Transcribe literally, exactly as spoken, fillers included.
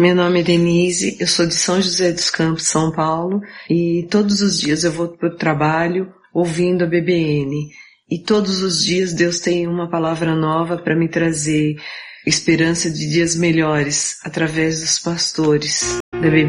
Meu nome é Denise, eu sou de São José dos Campos, São Paulo, e todos os dias eu vou para o trabalho ouvindo a B B N. E todos os dias Deus tem uma palavra nova para me trazer esperança de dias melhores através dos pastores da B B N.